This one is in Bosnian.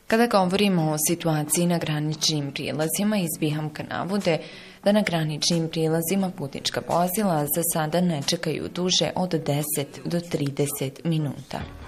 Kada govorimo o situaciji na graničnim prijelazima, iz Bihamka navode da na graničnim prijelazima putnička vozila za sada ne čekaju duže od 10 do 30 minuta.